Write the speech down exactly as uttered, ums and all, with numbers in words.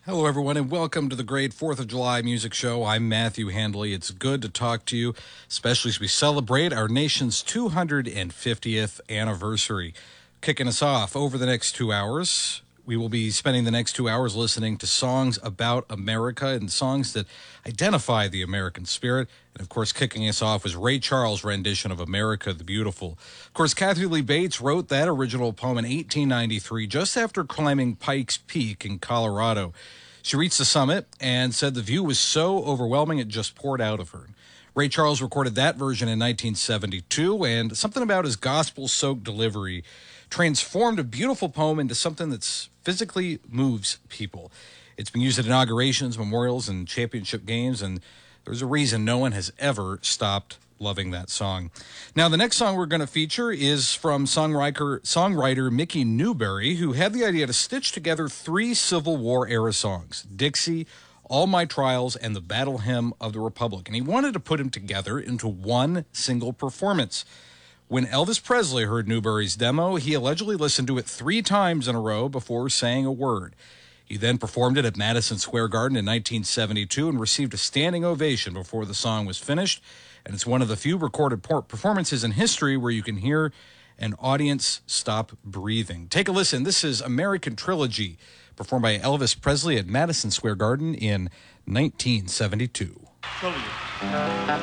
Hello, everyone, and welcome to the great fourth of July Music Show. I'm Matthew Handley. It's good to talk to you, especially as we celebrate our nation's two hundred fiftieth anniversary. Kicking us off over the next two hours, we will be spending the next two hours listening to songs about America and songs that identify the American spirit. And, of course, kicking us off was Ray Charles' rendition of America the Beautiful. Of course, Kathy Lee Bates wrote that original poem in eighteen ninety-three, just after climbing Pikes Peak in Colorado. She reached the summit and said the view was so overwhelming it just poured out of her. Ray Charles recorded that version in nineteen seventy-two, and something about his gospel-soaked delivery transformed a beautiful poem into something that's physically moves people. It's been used at inaugurations, memorials, and championship games, and there's a reason no one has ever stopped loving that song. Now, the next song we're going to feature is from songwriter, songwriter Mickey Newbury, who had the idea to stitch together three Civil War-era songs, Dixie, All My Trials, and the Battle Hymn of the Republic. And he wanted to put them together into one single performance. When Elvis Presley heard Newbury's demo, he allegedly listened to it three times in a row before saying a word. He then performed it at Madison Square Garden in nineteen seventy-two and received a standing ovation before the song was finished. And it's one of the few recorded performances in history where you can hear an audience stop breathing. Take a listen. This is American Trilogy, performed by Elvis Presley at Madison Square Garden in nineteen seventy-two. Trilogy.